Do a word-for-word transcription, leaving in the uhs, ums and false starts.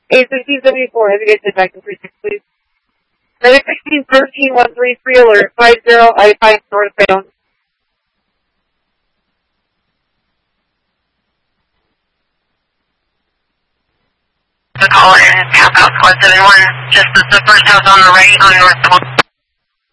eight sixteen seventy-four, have you guys back to three six, please. nine sixteen thirteen one three three alert, five zero, I five northbound. The caller in half house one seven one, just as the first house on the right on North